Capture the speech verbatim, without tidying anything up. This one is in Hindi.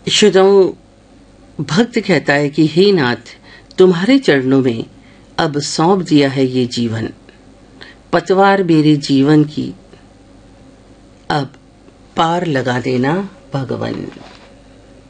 श्रोताओं, भक्त कहता है कि हे नाथ, तुम्हारे चरणों में अब सौंप दिया है ये जीवन, पतवार मेरे जीवन की अब पार लगा देना भगवन।